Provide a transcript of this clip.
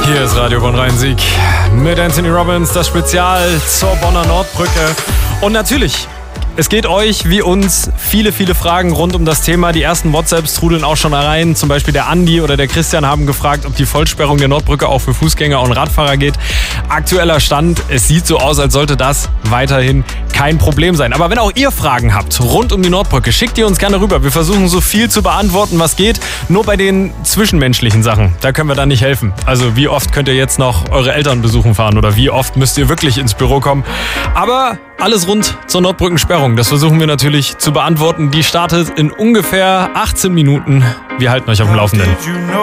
Hier ist Radio Bonn-Rhein-Sieg mit Anthony Robbins, das Spezial zur Bonner Nordbrücke. Und natürlich, es geht euch wie uns viele Fragen rund um das Thema. Die ersten WhatsApps trudeln auch schon rein. Zum Beispiel der Andi oder der Christian haben gefragt, ob die Vollsperrung der Nordbrücke auch für Fußgänger und Radfahrer geht. Aktueller Stand, es sieht so aus, als sollte das weiterhin kein Problem sein. Aber wenn auch ihr Fragen habt rund um die Nordbrücke, schickt ihr uns gerne rüber. Wir versuchen so viel zu beantworten, was geht. Nur bei den zwischenmenschlichen Sachen, da können wir dann nicht helfen. Also wie oft könnt ihr jetzt noch eure Eltern besuchen fahren oder wie oft müsst ihr wirklich ins Büro kommen. Aber alles rund zur Nordbrückensperrung, das versuchen wir natürlich zu beantworten. Die startet in ungefähr 18 Minuten. Wir halten euch auf dem Laufenden.